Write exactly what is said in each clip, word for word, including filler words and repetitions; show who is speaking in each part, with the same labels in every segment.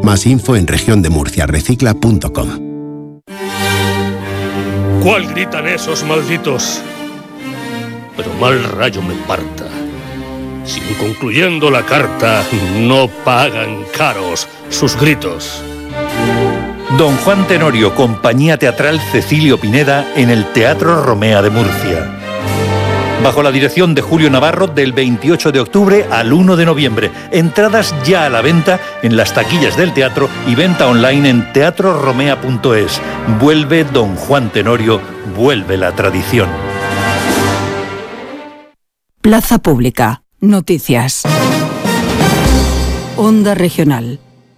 Speaker 1: Más info en región de murcia recicla punto com.
Speaker 2: ¿Cuál gritan esos malditos? Pero mal rayo me parta. Si concluyendo la carta no pagan caros sus gritos.
Speaker 3: Don Juan Tenorio, Compañía Teatral Cecilio Pineda, en el Teatro Romea de Murcia. Bajo la dirección de Julio Navarro, del veintiocho de octubre al uno de noviembre. Entradas ya a la venta en las taquillas del teatro y venta online en teatro romea punto es. Vuelve Don Juan Tenorio, vuelve la tradición.
Speaker 4: Plaza Pública. Noticias. Onda Regional.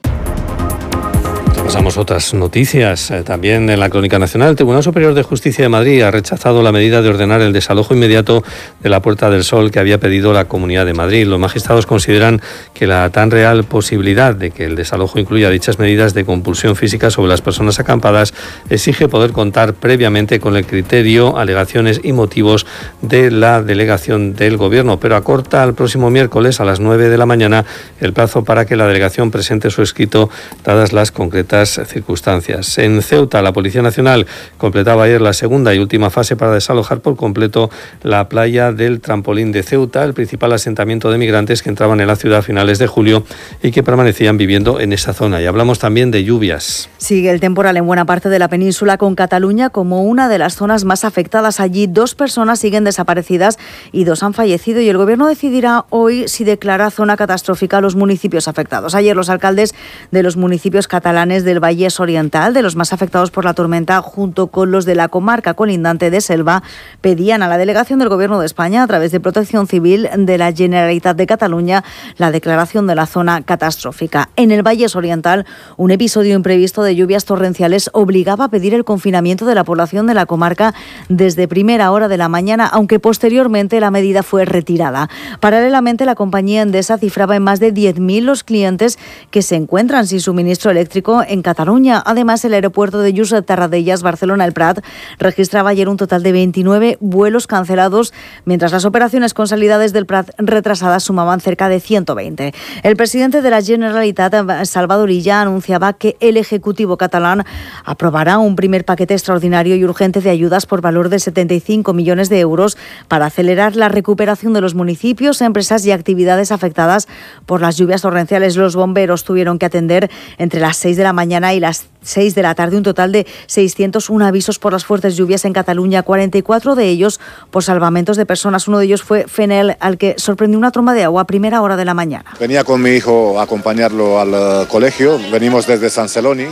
Speaker 5: Pasamos a otras noticias. Eh, también en la Crónica Nacional, el Tribunal Superior de Justicia de Madrid ha rechazado la medida de ordenar el desalojo inmediato de la Puerta del Sol que había pedido la Comunidad de Madrid. Los magistrados consideran que la tan real posibilidad de que el desalojo incluya dichas medidas de compulsión física sobre las personas acampadas exige poder contar previamente con el criterio, alegaciones y motivos de la delegación del Gobierno, pero acorta al próximo miércoles a las nueve de la mañana el plazo para que la delegación presente su escrito dadas las concretas circunstancias. En Ceuta, la Policía Nacional completaba ayer la segunda y última fase para desalojar por completo la playa del Trampolín de Ceuta, el principal asentamiento de migrantes que entraban en la ciudad a finales de julio y que permanecían viviendo en esa zona. Y hablamos también de lluvias.
Speaker 6: Sigue el temporal en buena parte de la península, con Cataluña como una de las zonas más afectadas. Allí dos personas siguen desaparecidas y dos han fallecido, y el Gobierno decidirá hoy si declara zona catastrófica a los municipios afectados. Ayer los alcaldes de los municipios catalanes del Vallés Oriental, de los más afectados por la tormenta, junto con los de la comarca colindante de Selva, pedían a la delegación del Gobierno de España, a través de Protección Civil de la Generalitat de Cataluña, la declaración de la zona catastrófica. En el Vallés Oriental, un episodio imprevisto de lluvias torrenciales obligaba a pedir el confinamiento de la población de la comarca desde primera hora de la mañana, aunque posteriormente la medida fue retirada. Paralelamente, la compañía Endesa cifraba en más de diez mil los clientes que se encuentran sin suministro eléctrico en Cataluña. Además, el aeropuerto de Josep Tarradellas, Barcelona El Prat, registraba ayer un total de veintinueve vuelos cancelados, mientras las operaciones con salidas del Prat retrasadas sumaban cerca de ciento veinte. El presidente de la Generalitat, Salvador Illa, anunciaba que el Ejecutivo catalán aprobará un primer paquete extraordinario y urgente de ayudas por valor de setenta y cinco millones de euros para acelerar la recuperación de los municipios, empresas y actividades afectadas por las lluvias torrenciales. Los bomberos tuvieron que atender entre las seis de la mañana y las seis de la tarde un total de seiscientos uno avisos por las fuertes lluvias en Cataluña, cuarenta y cuatro de ellos por salvamentos de personas. Uno de ellos fue Fenel, al que sorprendió una tromba de agua a primera hora de la mañana.
Speaker 7: Venía con mi hijo a acompañarlo al uh, colegio, venimos desde San Celoni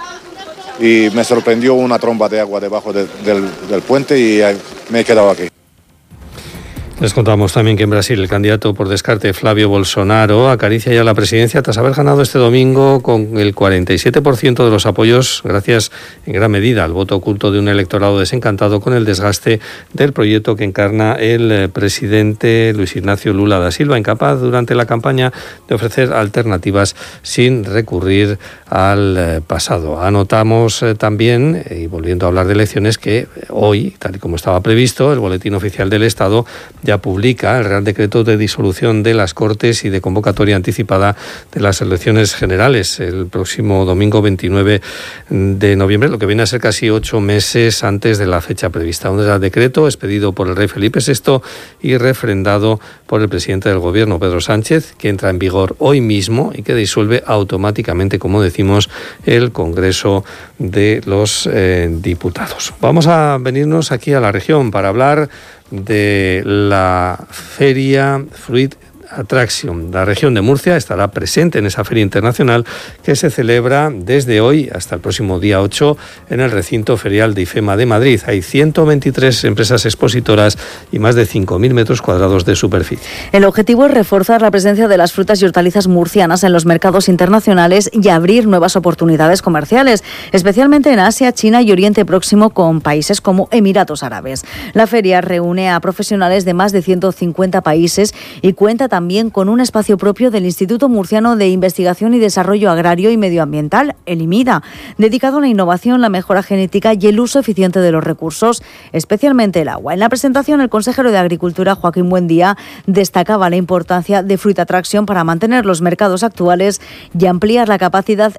Speaker 7: y me sorprendió una tromba de agua debajo de, del, del puente y uh, me he quedado aquí.
Speaker 5: Les contamos también que en Brasil el candidato por descarte Flavio Bolsonaro acaricia ya la presidencia tras haber ganado este domingo con el cuarenta y siete por ciento de los apoyos, gracias en gran medida al voto oculto de un electorado desencantado con el desgaste del proyecto que encarna el presidente Luis Ignacio Lula da Silva, incapaz durante la campaña de ofrecer alternativas sin recurrir al pasado. Anotamos también, y volviendo a hablar de elecciones, que hoy, tal y como estaba previsto, el Boletín Oficial del Estado ya publica el Real Decreto de disolución de las Cortes y de convocatoria anticipada de las elecciones generales el próximo domingo veintinueve de noviembre, lo que viene a ser casi ocho meses antes de la fecha prevista. Un Real Decreto expedido por el rey Felipe sexto y refrendado por el presidente del Gobierno, Pedro Sánchez, que entra en vigor hoy mismo y que disuelve automáticamente, como decimos, el Congreso de los eh, Diputados. Vamos a venirnos aquí a la región para hablar de la feria Fruit Attraction. La región de Murcia estará presente en esa feria internacional que se celebra desde hoy hasta el próximo día ocho en el recinto ferial de IFEMA de Madrid. Hay ciento veintitrés empresas expositoras y más de cinco mil metros cuadrados de superficie.
Speaker 6: El objetivo es reforzar la presencia de las frutas y hortalizas murcianas en los mercados internacionales y abrir nuevas oportunidades comerciales, especialmente en Asia, China y Oriente Próximo, con países como Emiratos Árabes. La feria reúne a profesionales de más de ciento cincuenta países y cuenta también también con un espacio propio del Instituto Murciano de Investigación y Desarrollo Agrario y Medioambiental, el IMIDA, dedicado a la innovación, la mejora genética y el uso eficiente de los recursos, especialmente el agua. En la presentación, el consejero de Agricultura, Joaquín Buendía, destacaba la importancia de Fruit Attraction para mantener los mercados actuales y ampliar la capacidad